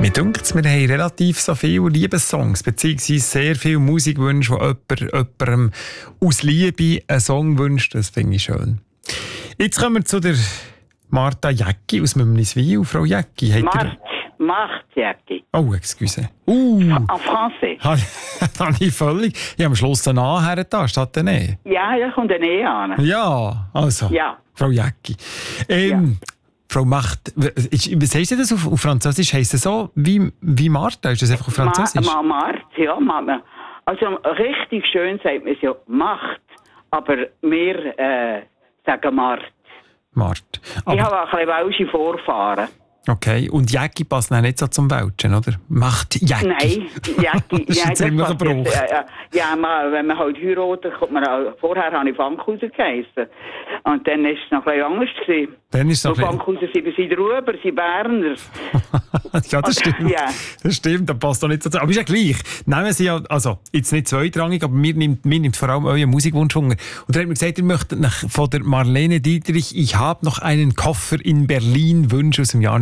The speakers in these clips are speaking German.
Mir dünkt, wir haben relativ so viele Liebessongs, beziehungsweise sehr viele Musikwünsche, wo jemandem aus Liebe einen Song wünscht. Das finde ich schön. Jetzt kommen wir zu der Martha Jäcki aus Mümliswil. Frau Jäcki, Martha Jäcki. Oh, excuse. En français. Habe ich völlig... Ich habe am Schluss einen A hergetan, statt ein E. Ja, da kommt ein E an. Ja, also. Ja. Frau Jäcki. Frau Macht, was heisst das auf Französisch? Heisst es so wie Martha? Ist das einfach auf Französisch? Martha, ja. Also richtig schön sagt man es ja Macht, aber wir sagen Mart. Mart. Ich habe auch ein bisschen welsche Vorfahren. Okay, und Jäcki passt nicht so zum Welschen, oder? Macht Jäcki. Nein, Jäcki. Das ist ein ziemlicher Bruch. Wenn man halt heiratet, kommt man auch, vorher habe ich Fankhauser geheissen. Und dann war es noch ein bisschen anders gewesen. Dann ist es noch Fankhauser sind Ruber, sind Berner. Ja, das stimmt. Ja. Das stimmt, das passt doch nicht so zu. Aber ist ja gleich. Nehmen Sie ja, also, jetzt nicht zweitrangig, aber mir nimmt vor allem euren Musikwunsch Hunger. Und da hat mir gesagt, ihr möchtet von der Marlene Dietrich, ich habe noch einen Koffer in Berlin, Wunsch aus dem Jahr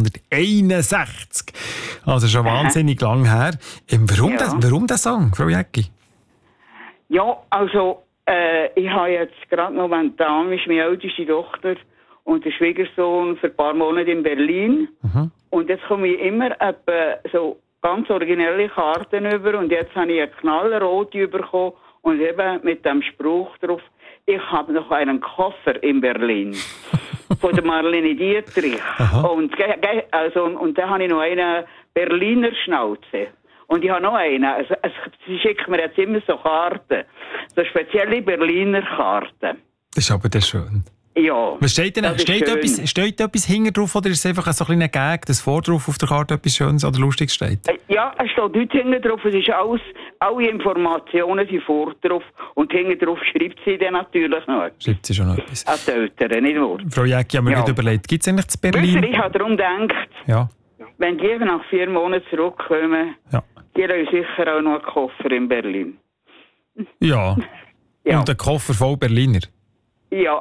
1961. Also schon wahnsinnig lang her. Warum der Song, Frau Jäcki? Ja, also, ich habe jetzt gerade momentan ist meine älteste Tochter und der Schwiegersohn für ein paar Monate in Berlin. Mhm. Und jetzt komme ich immer so ganz originelle Karten über und jetzt habe ich eine knallrote bekommen und eben mit dem Spruch drauf, ich habe noch einen Koffer in Berlin. Von der Marlene Dietrich. Und dann habe ich noch einen Berliner Schnauze. Und ich habe noch einen. Sie schicken mir jetzt immer so Karten. So spezielle Berliner Karten. Das ist aber das schön. Ja. Was steht denn? Steht etwas hinten drauf oder ist es einfach so ein kleiner Gag, dass vor drauf auf der Karte etwas Schönes oder Lustiges steht? Ja, es steht dort hinten drauf. Es ist alle Informationen sind vor drauf. Und hinten drauf schreibt sie dann natürlich noch etwas. Schreibt sie schon noch etwas? An die Eltern, nicht wahr? Frau Jäcki, haben wir nicht überlegt, gibt es eigentlich zu Berlin? Ich habe darum gedacht, wenn die nach 4 Monaten zurückkommen, die haben sicher auch noch einen Koffer in Berlin. Ja. Und einen Koffer voll Berliner? Ja.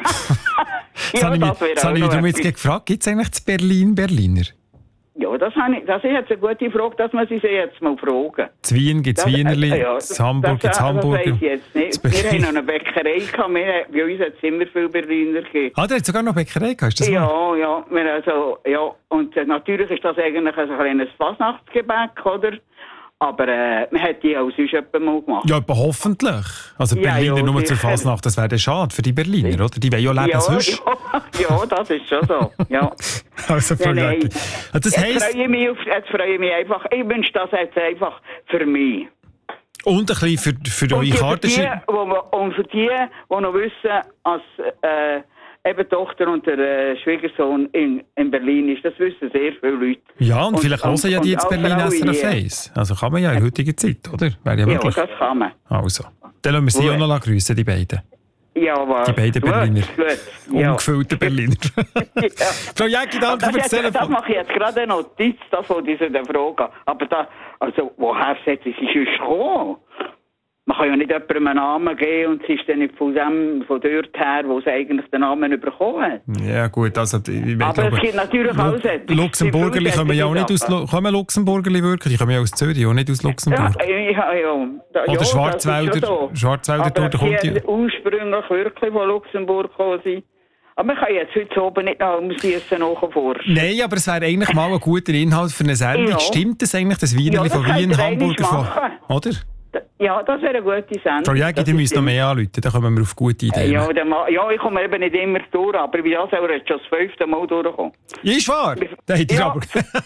Das habe ich mich jetzt gefragt, gibt es eigentlich zu Berlin Berliner? Ja, das ist jetzt eine gute Frage, dass man sie jetzt mal fragen. Zu Wien gibt es Wienerli, zu Hamburg gibt es Hamburger. Das weiß ich jetzt nicht. Wir haben noch eine Bäckerei gehabt, bei uns hat es immer viele Berliner gegeben. Ah, der hat sogar noch eine Bäckerei gehabt, ist das wahr? Ja. Und natürlich ist das eigentlich ein kleines Fasnachtsgebäck, oder? Aber man hat die auch sonst mal gemacht. Ja, aber hoffentlich. Also Berliner nur zur Fasnacht, das wäre dann schade für die Berliner, oder? Die wollen ja leben sonst. Ja, das ist schon so. Ja. Also nein. Das heisst... Jetzt freue ich mich einfach. Ich wünsche das jetzt einfach für mich. Und ein bisschen für eure Karte. Und für die noch wissen, als eben Tochter und der Schwiegersohn in Berlin ist, das wissen sehr viele Leute. Ja, und vielleicht hören ja die jetzt Berlin SRF 1. Also kann man ja in der heutigen Zeit, oder? Wäre ja möglich. Ja, das kann man. Also, dann lassen wir sie auch noch grüssen, die beiden. Ja, aber... Die beiden Berliner. Ja. Umgefüllten Berliner. Ja. Frau Jäcki, danke für das Telefon. Das mache ich jetzt gerade eine Notiz, das von dieser Frage. Aber woher sollte sie sonst kommen? Man kann ja nicht jemandem einen Namen geben und sie ist dann nicht von dort her, wo sie eigentlich den Namen bekommen hat. Ja gut, also... Aber es gibt natürlich auch solche. Luxemburgerli kommen ja auch nicht aus... Kommen Luxemburgerli wirklich? Die kommen ja aus Zürich und nicht aus Luxemburg. Ja. Oder Schwarzwälder dort kommt die... ursprünglich wirklich von Luxemburg gekommen sein. Aber man kann jetzt heute oben nicht noch Süssen nachforschen. Nein, aber es wäre eigentlich mal ein guter Inhalt für eine Sendung. Ja. Stimmt das eigentlich, das Wienerli von Wien, Hamburger von... Oder? Ja, das wäre eine gute Sendung. Frau Jäcki, die müssen noch mehr anrufen, dann kommen wir auf gute Ideen. Ja, ich komme eben nicht immer durch, aber wie das auch jetzt schon das 5. Mal durchgekommen. Ist wahr? Da hat er aber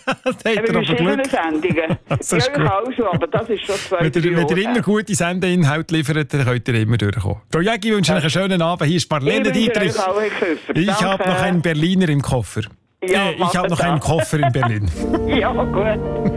Glück. Sendungen. Das ist gut. Ich auch schon, aber das ist schon 2 Wenn ihr immer gute Sendeinhalte liefert, dann könnt ihr immer durchkommen. Frau Jäcki, ich wünsche euch einen schönen Abend. Hier ist Marlene Dietrich. Ich habe noch einen Berliner im Koffer. Ja, ich habe noch einen Koffer in Berlin. Ja, gut.